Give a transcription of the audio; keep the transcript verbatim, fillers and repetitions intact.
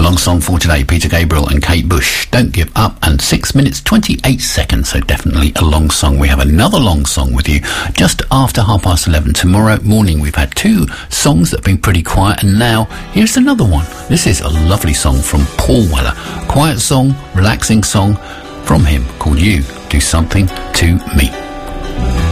Long song for today, Peter Gabriel and Kate Bush, Don't Give Up, and six minutes twenty-eight seconds, so definitely a long song. We have another long song with you just after half past eleven tomorrow morning. We've had two songs that have been pretty quiet, and now here's another one. This is a lovely song from Paul Weller, quiet song, relaxing song from him called You Do Something to Me.